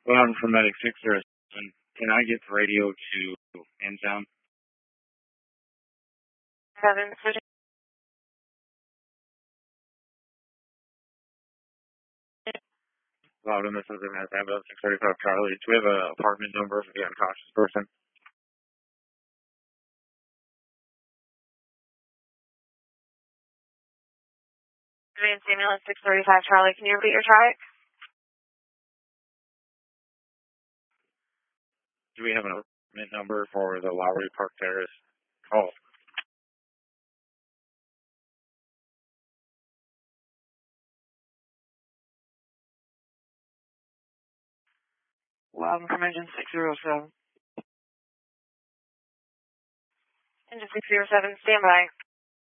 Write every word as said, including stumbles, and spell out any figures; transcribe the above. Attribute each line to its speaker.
Speaker 1: Well, I'm from Medic six zero seven. Can I get the radio to N-Town?
Speaker 2: seven, switching.
Speaker 1: Loudon, this is Mass Ambulance six thirty-five Charlie. Do we have an apartment number for the unconscious person?
Speaker 2: Advanced Ambulance six thirty-five Charlie, can you repeat your track?
Speaker 1: Do we have an apartment number for the Lowry Park Terrace call?
Speaker 2: Loudon from Engine six zero seven. Engine six zero seven, stand by.